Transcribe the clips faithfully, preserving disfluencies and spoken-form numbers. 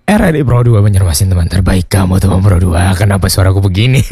R R I Pro dua Banjarmasin, teman terbaik kamu teman Pro dua. Kenapa suaraku begini?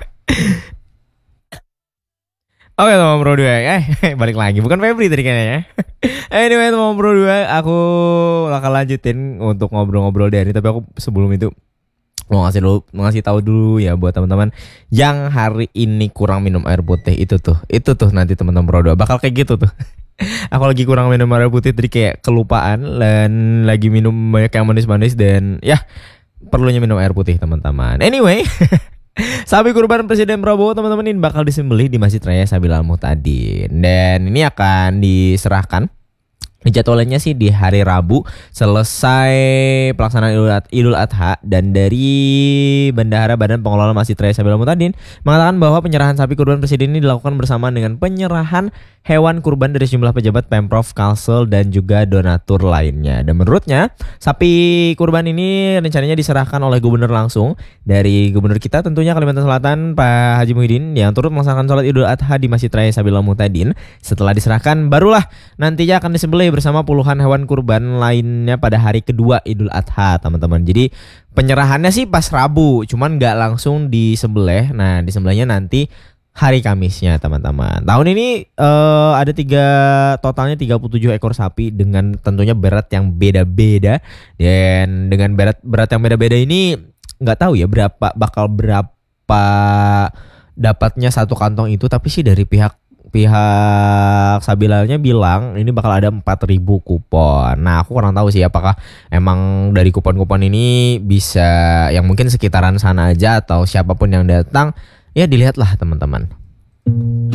Oke teman Pro dua, eh balik lagi, bukan Febri tadi kayaknya. Anyway teman Pro dua, aku bakal lanjutin untuk ngobrol-ngobrol dari, tapi aku sebelum itu mau ngasih dulu, mau ngasih tahu dulu ya buat teman-teman yang hari ini kurang minum air putih itu tuh, itu tuh nanti teman-teman Pro dua bakal kayak gitu tuh. Aku lagi kurang minum air putih, jadi kayak kelupaan dan lagi minum banyak yang manis-manis dan ya perlunya minum air putih teman-teman. Anyway, sapi kurban Presiden Prabowo teman-teman ini bakal disembelih di Masjid Raya Sabil Al-Muhtadin dan ini akan diserahkan. Jadwalnya sih di hari Rabu selesai pelaksanaan Idul, Ad- Idul Adha, dan dari Bendahara Badan Pengelola Masjid Raya Sabil Al-Muhtadin mengatakan bahwa penyerahan sapi kurban Presiden ini dilakukan bersamaan dengan penyerahan hewan kurban dari sejumlah pejabat Pemprov, Kalsel dan juga donatur lainnya. Dan menurutnya sapi kurban ini rencananya diserahkan oleh gubernur langsung dari gubernur kita tentunya Kalimantan Selatan Pak Haji Muhyiddin yang turut melaksanakan sholat Idul Adha di Masjid Raya Sabil Al-Muhtadin. Setelah diserahkan barulah nantinya akan disembelih bersama puluhan hewan kurban lainnya pada hari kedua Idul Adha teman-teman. Jadi penyerahannya sih pas Rabu, cuman nggak langsung disembelih. Nah disembelihnya nanti hari Kamisnya teman-teman. Tahun ini uh, ada tiga totalnya tiga puluh tujuh ekor sapi dengan tentunya berat yang beda-beda. Dan dengan berat berat yang beda-beda ini nggak tahu ya berapa bakal berapa dapatnya satu kantong itu, tapi sih dari pihak pihak Sabilalnya bilang ini bakal ada empat ribu kupon. Nah aku kurang tahu sih apakah emang dari kupon-kupon ini bisa yang mungkin sekitaran sana aja atau siapapun yang datang. Ya dilihatlah teman-teman.